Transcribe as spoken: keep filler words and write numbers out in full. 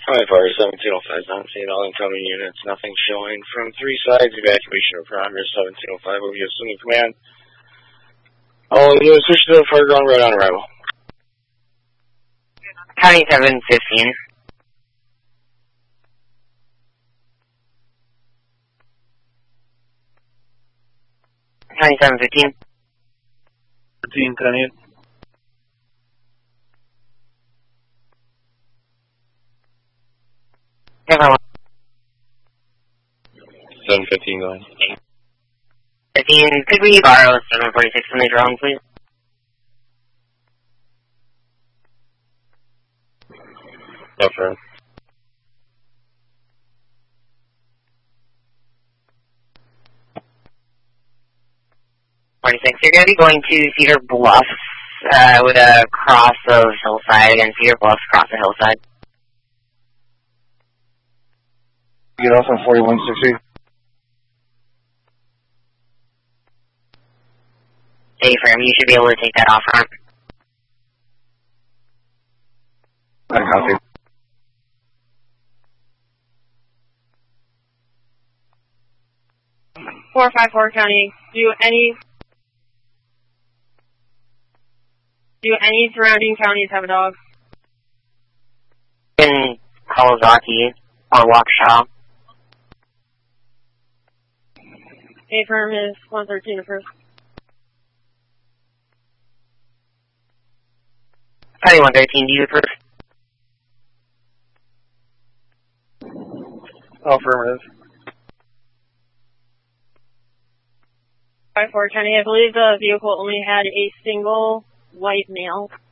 Hi, Fire seventeen oh five, I'm seeing all incoming units, nothing showing from three sides, evacuation in progress, seventeen oh five will be assuming command. All units switch to the fire ground right on arrival. County seven fifteen. County seven fifteen. fifteen, County eight. seven fifteen going. fifteen, could we borrow seven forty-six from the drone, please? Affirm. forty-six, you're going to be going to Cedar Bluffs, uh, with a cross of Hillside, and Cedar Bluffs cross of Hillside. Get off on forty-one sixty. A-frame, you should be able to take that off ramp. I copy. four five four County, do any do any surrounding counties have a dog? In Kawasaki or Waukesha. A-firm is one thirteen approved. County one thirteen, do you approve? Affirmative. five four County, I believe the vehicle only had a single white male.